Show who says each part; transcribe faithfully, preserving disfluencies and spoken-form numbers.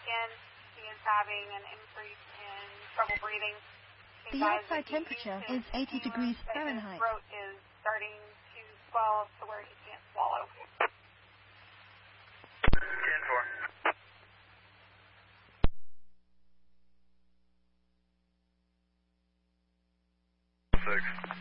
Speaker 1: again, he is having an increase in trouble breathing. He
Speaker 2: The outside temperature is eighty degrees Fahrenheit.
Speaker 1: His throat is starting to swell to where he can't swallow.
Speaker 3: ten four. Six.